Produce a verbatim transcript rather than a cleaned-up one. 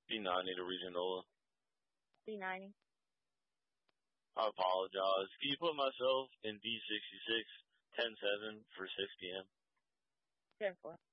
B ninety to Regionola. B ninety. I apologize. Can you put myself in B sixty-six, ten seven for six p.m.? ten four.